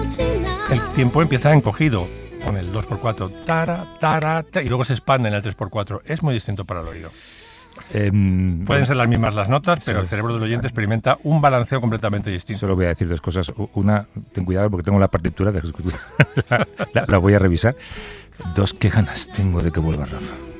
El tiempo empieza encogido con el 2x4, y luego se expande en el 3x4. Es muy distinto para el oído. Pueden ser las mismas las notas, pero el cerebro del oyente experimenta un balanceo completamente distinto. Solo voy a decir dos cosas. Una, ten cuidado porque tengo la partitura de la voy a revisar. Dos, qué ganas tengo de que vuelva Rafa.